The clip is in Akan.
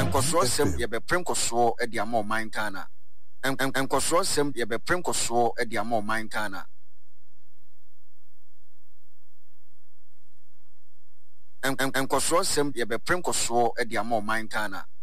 Enkoso sem ye be prenkoso e di amo man Ghana. Enkoso sem ye be prenkoso e di amo man Ghana. Enkoso sem ye be prenkoso e di amo man Ghana.